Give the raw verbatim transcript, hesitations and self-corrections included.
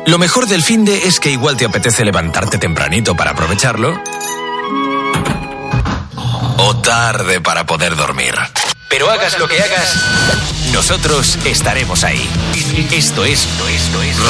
Lo mejor del finde es que igual te apetece levantarte tempranito para aprovecharlo, o tarde para poder dormir. Pero hagas lo que hagas, nosotros estaremos ahí. Esto es, esto es